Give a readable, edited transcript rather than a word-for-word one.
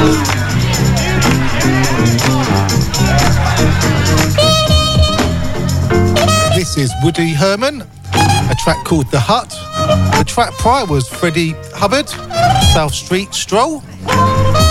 This is Woody Herman, a track called The Hut. The track prior was Freddie Hubbard, South Street Stroll.